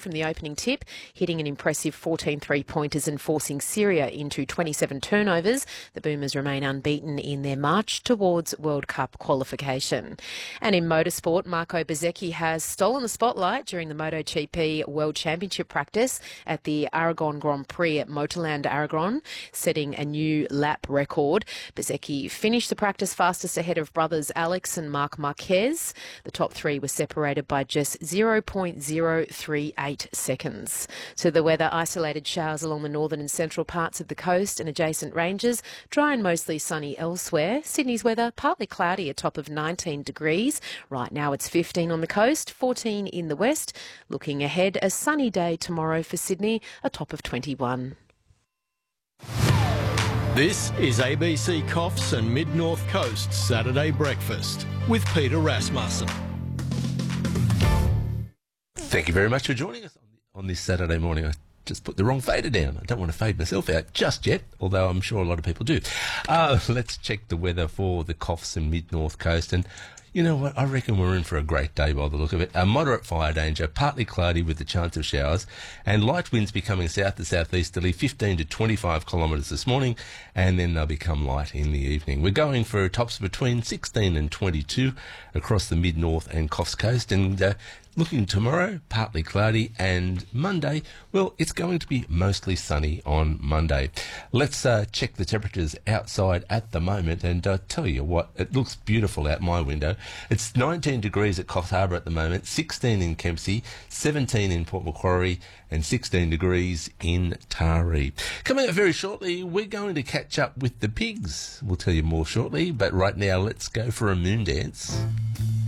from the opening tip, hitting an impressive 14 three-pointers and forcing Syria into 27 turnovers. The Boomers remain unbeaten in their march towards World Cup qualification. And in motorsport, Marco Bezzecchi has stolen the spotlight during the MotoGP World Championship practice at the Aragon Grand Prix at Motorland Aragon, setting a new lap record. Bezzecchi finished the practice fastest ahead of brothers Alex and Marc Marquez. The top three were separated by just 0.038 seconds. So the weather: isolated showers along the northern and central parts of the coast and adjacent ranges, dry and mostly sunny elsewhere. Sydney's weather partly cloudy, a top of 19 degrees. Right now it's 15 on the coast, 14 in the west. Looking ahead, a sunny day tomorrow for Sydney, a top of 21. This is ABC Coffs and Mid-North Coast Saturday Breakfast with Peter Rasmussen. Thank you very much for joining us on this Saturday morning. I just put the wrong fader down. I don't want to fade myself out just yet, although I'm sure a lot of people do. Let's check the weather for the Coffs and Mid-North Coast. And you know what? I reckon we're in for a great day by the look of it. A moderate fire danger, partly cloudy with the chance of showers, and light winds becoming south to southeasterly, 15 to 25 kilometres this morning, and then they'll become light in the evening. We're going for tops between 16 and 22 across the mid-north and Coffs Coast, and looking tomorrow, partly cloudy, and Monday, well, it's going to be mostly sunny on Monday. Let's check the temperatures outside at the moment, and tell you what, it looks beautiful out my window. It's 19 degrees at Coffs Harbour at the moment, 16 in Kempsey, 17 in Port Macquarie, and 16 degrees in Taree. Coming up very shortly, we're going to catch up with the pigs. We'll tell you more shortly, but right now, let's go for a moon dance.